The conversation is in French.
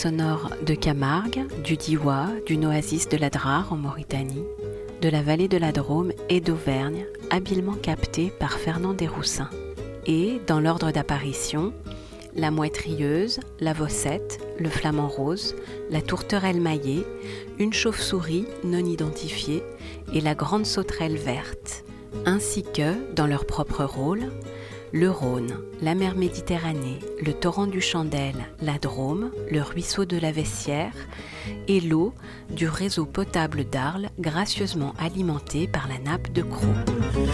sonores de Camargue, du Diois, d'une oasis de la Drare en Mauritanie, de la vallée de la Drôme et d'Auvergne, habilement captées par Fernand Desroussins. Et, dans l'ordre d'apparition, la mouette rieuse, la vossette, le flamant rose, la tourterelle maillée, une chauve-souris non identifiée et la grande sauterelle verte, ainsi que, dans leur propre rôle, le Rhône, la mer Méditerranée, le torrent du Chandel, la Drôme, le ruisseau de la Vessière et l'eau du réseau potable d'Arles gracieusement alimentée par la nappe de Crau.